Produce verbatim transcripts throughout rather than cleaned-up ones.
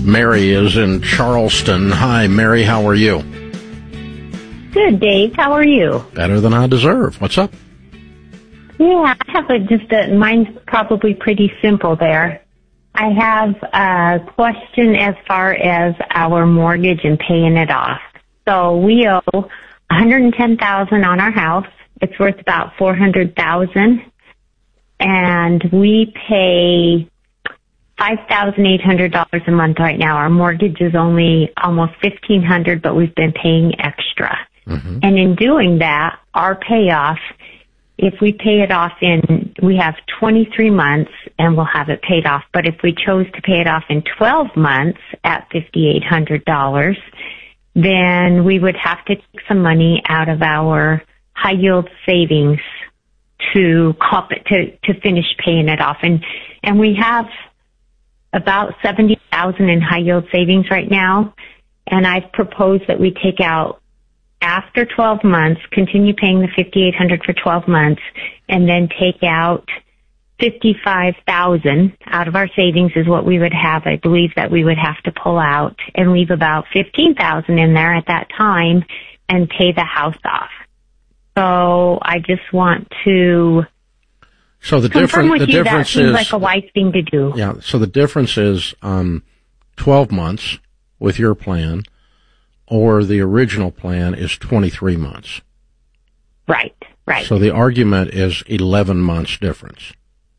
Mary is in Charleston. Hi, Mary. How are you? Good, Dave. How are you? Better than I deserve. What's up? Yeah, I have a, just a, mine's probably pretty simple there. I have a question as far as our mortgage and paying it off. So we owe one hundred ten thousand dollars on our house. It's worth about four hundred thousand dollars. And we pay five thousand eight hundred dollars a month right now. Our mortgage is only almost fifteen hundred dollars, but we've been paying extra. Mm-hmm. And in doing that, our payoff, if we pay it off in, we have twenty-three months and we'll have it paid off. But if we chose to pay it off in twelve months at five thousand eight hundred dollars, then we would have to take some money out of our high yield savings to comp it, to, to finish paying it off. And, and we have about seventy thousand dollars in high yield savings right now. And I've proposed that we take out after twelve months, continue paying the five thousand eight hundred dollars for twelve months, and then take out fifty-five thousand dollars out of our savings is what we would have. I believe that we would have to pull out and leave about fifteen thousand dollars in there at that time and pay the house off. So I just want to so the confirm difference with the you difference that seems is like a wise thing to do. Yeah, so the difference is um twelve months with your plan, or the original plan is twenty-three months. Right, right. So the argument is eleven months difference.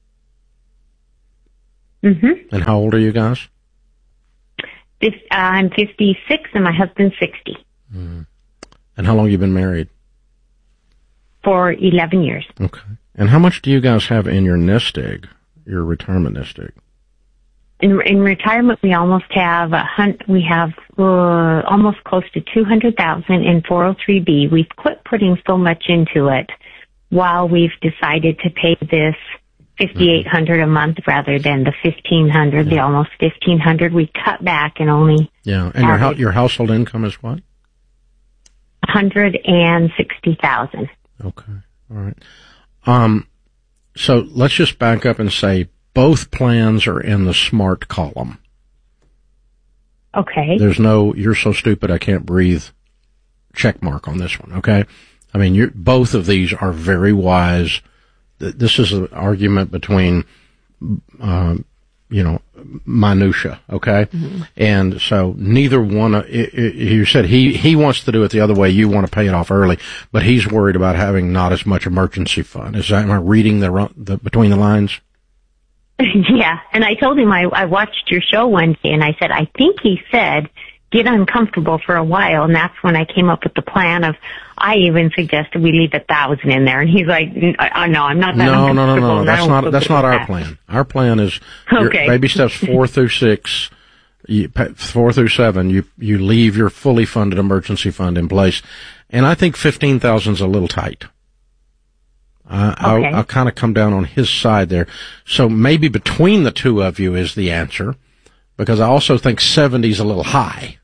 Mm-hmm. And how old are you guys? This, uh, I'm fifty-six and my husband's sixty. Mm. And how long have you been married? For eleven years. Okay. And how much do you guys have in your nest egg, your retirement nest egg? In, in retirement, we almost have a hun- we have uh, almost close to two hundred thousand in four oh three B. We've quit putting so much into it while we've decided to pay this fifty-eight hundred a month rather than the fifteen hundred, yeah. the almost fifteen hundred. We cut back and only yeah. And your your household income is what? One hundred and sixty thousand. Okay, all right. Um, so let's just back up and say both plans are in the smart column. Okay. There's no "you're so stupid I can't breathe" check mark on this one. Okay. I mean, you're, both of these are very wise. This is an argument between, uh, you know, minutia, okay? Mm-hmm. And so neither one, uh, it, it, you said he, he wants to do it the other way, you want to pay it off early, but he's worried about having not as much emergency fund. Is that, am I reading the, the between the lines? Yeah, and I told him I, I watched your show one day, and I said, I think he said, get uncomfortable for a while, and that's when I came up with the plan of, I even suggested we leave a thousand in there, and he's like, "I no, I'm not that no, uncomfortable." No, no, no, no, that's not that's not our that. plan. Our plan is okay. your baby steps four through six, you, four through seven. You you leave your fully funded emergency fund in place, and I think fifteen thousand is a little tight. Uh, okay. I'll, I'll kind of come down on his side there. So maybe between the two of you is the answer, because I also think seventy is a little high.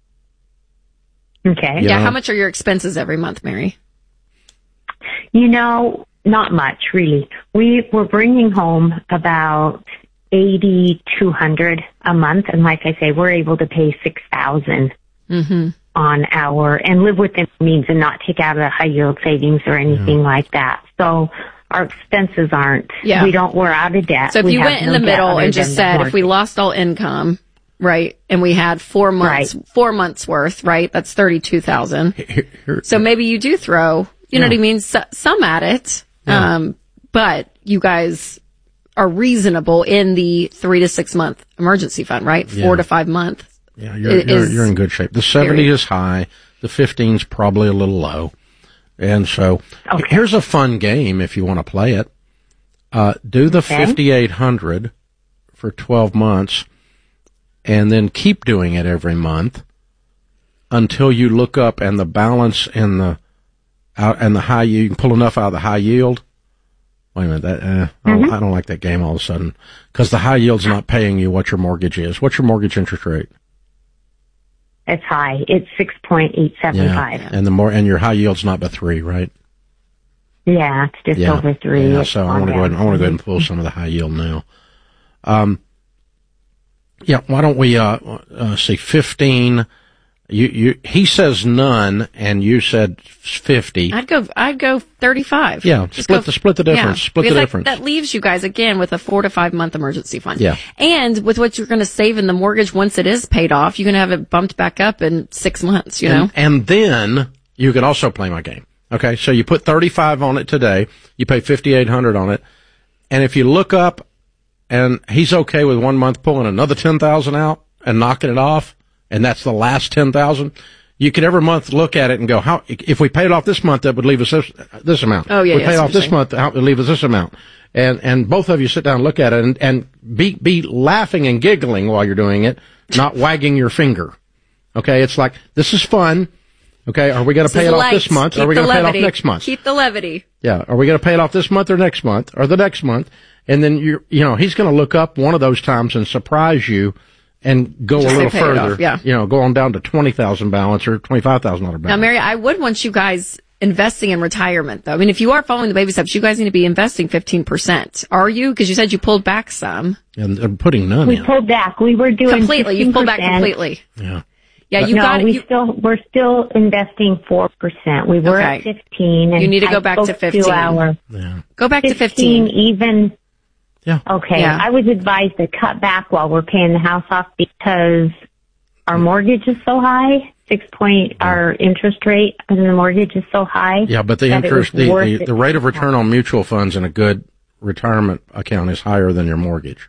Okay. You yeah, know? How much are your expenses every month, Mary? You know, not much, really. We were bringing home about eighty-two hundred a month, and like I say, we're able to pay six thousand mm-hmm. on our, and live within means and not take out a high yield savings or anything yeah. like that. So our expenses aren't, yeah. we don't, we're out of debt. So if we you went in no the middle and just said, mortgage. if we lost all income, right, and we had four months, right. four months worth, right, that's thirty-two thousand. So maybe you do throw, you yeah. know what I mean, so, some at it, yeah. um, but you guys are reasonable in the three to six month emergency fund, right? Four yeah. to five months. Yeah, you're, you're, you're in good shape. The seventy is high. The fifteen is probably a little low. And so okay. here's a fun game if you want to play it. Uh, do the okay. fifty-eight hundred for twelve months and then keep doing it every month until you look up and the balance in the, out and the high, you can pull enough out of the high yield. Wait a minute, that, uh, I, don't, mm-hmm. I don't like that game all of a sudden because the high yield's not paying you what your mortgage is. What's your mortgage interest rate? It's high. It's six point eight seven five. Yeah. And the more, and your high yield's not but three, right? Yeah, it's just yeah. over three. Yeah, so I want to go ahead and, I want to go ahead and pull some of the high yield now. Um, Yeah, why don't we, uh, uh, see fifteen, you, you, he says none, and you said fifty. I'd go, I'd go thirty-five. Yeah, Just split go, the, split the difference, yeah, split the that, difference. That leaves you guys, again, with a four to five month emergency fund. Yeah. And with what you're going to save in the mortgage once it is paid off, you're going to have it bumped back up in six months, you know? And, and then you can also play my game. Okay, so you put thirty-five on it today, you pay fifty-eight hundred on it, and if you look up and he's okay with one month pulling another ten thousand out and knocking it off, and that's the last ten thousand, you could every month look at it and go, how, if we paid off this month, that would leave us this, this amount. Oh, yeah, we yeah, paid off this saying. month, that would leave us this amount. And, and both of you sit down and look at it and, and be, be laughing and giggling while you're doing it, not wagging your finger. Okay, it's like, this is fun. Okay, are we going to pay it off this month? Or are we going to pay it off next month? Keep the levity. Yeah, are we going to pay it off this month or next month or the next month? And then you you know, he's going to look up one of those times and surprise you and go Just a little say pay it further. off, yeah. You know, go on down to twenty thousand balance or twenty-five thousand dollars balance. Now, Mary, I would want you guys investing in retirement, though. I mean, if you are following the baby steps, you guys need to be investing fifteen percent. Are you? Because you said you pulled back some. And, and putting none We in. pulled back. We were doing Completely. You pulled back fifteen percent. completely. Yeah. Yeah, you no, got it. we You, still we're still investing four percent. We were Okay. at fifteen. And You need to go I back to spoke fifteen. our Yeah. go back to fifteen, fifteen. even. Yeah. Okay, Yeah. I was advised to cut back while we're paying the house off because our mortgage is so high. Six point, our interest rate on the mortgage is so high. Yeah, but the that it interest, was the, worth the, it. the rate of return on mutual funds in a good retirement account is higher than your mortgage.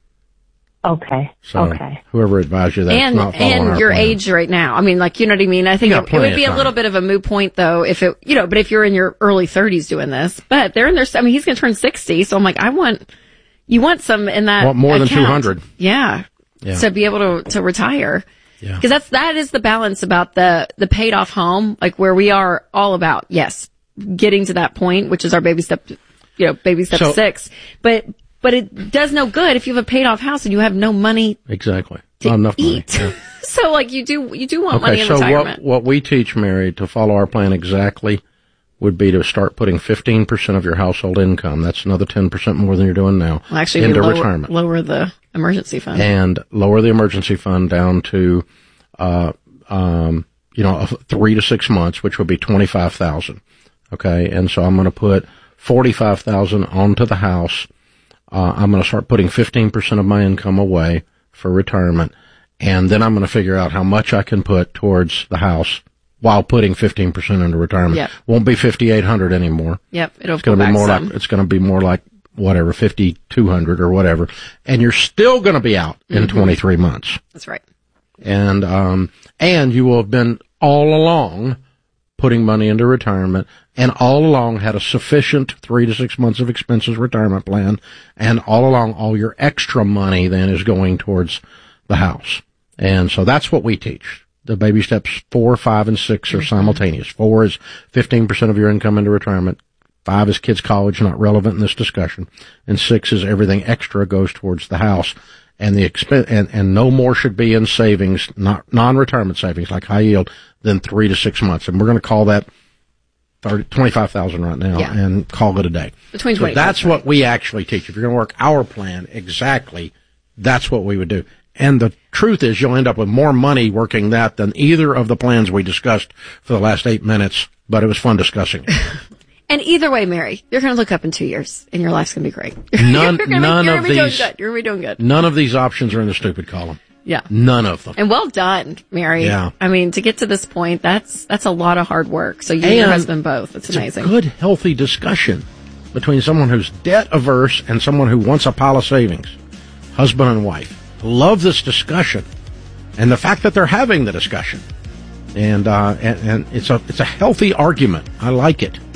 Okay. So okay. whoever advised you that's And not following and our your plan. age right now. I mean, like, you know what I mean? I think You got it, it plenty would of be a time. little bit of a moot point, though, if it, you know, but if you're in your early thirties doing this. But they're in their, I mean, he's going to turn sixty, so I'm like, I want, you want some in that Want more than account. two hundred. Yeah. Yeah. To be able to, to retire. Yeah. Because that's, that is the balance about the, the paid off home, like where we are all about, yes, getting to that point, which is our baby step, you know, baby step So- six. But, but it does no good if you have a paid off house and you have no money Exactly. to Not enough money. eat. Yeah. So like you do, you do want money Okay, in so retirement. what, what we teach, Mary, to follow our plan exactly would be to start putting fifteen percent of your household income. That's another ten percent more than you're doing now. Well, actually, into we lower, retirement. lower the emergency fund. And lower the emergency fund down to, uh, um, you know, three to six months, which would be twenty-five thousand. Okay. And so I'm going to put forty-five thousand onto the house. Uh, I'm going to start putting fifteen percent of my income away for retirement. And then I'm going to figure out how much I can put towards the house while putting fifteen percent into retirement. Yep. Won't be fifty-eight hundred anymore. Yep, it'll It's going go to be back more some. like, it's going to be more like whatever, fifty-two hundred or whatever. And you're still going to be out in Mm-hmm. twenty-three months. That's right. And, um, and you will have been all along putting money into retirement and all along had a sufficient three to six months of expenses retirement plan. And all along, all your extra money then is going towards the house. And so that's what we teach. The baby steps four, five, and six are Mm-hmm. simultaneous. Four is fifteen percent of your income into retirement. Five is kids' college, not relevant in this discussion. And six is everything extra goes towards the house. And the expense, and, and no more should be in savings, not non-retirement savings like high yield, than three to six months. And we're going to call that thirty, twenty-five thousand right now Yeah. and call it a day. Between So twenty. that's what we actually teach. If you're going to work our plan exactly, that's what we would do. And the truth is you'll end up with more money working that than either of the plans we discussed for the last eight minutes, but it was fun discussing it. And either way, Mary, you're going to look up in two years and your life's going to be great. None, you're gonna none be, you're of gonna be doing these, good. You're going to be doing good. none of these options are in the stupid column. Yeah. None of them. And well done, Mary. Yeah. I mean, to get to this point, that's, that's a lot of hard work. So you and your And husband both. It's It's amazing. a good, healthy discussion between someone who's debt averse and someone who wants a pile of savings. Husband and wife. Love this discussion. And the fact that they're having the discussion. And, uh, and, and it's a, it's a healthy argument. I like it.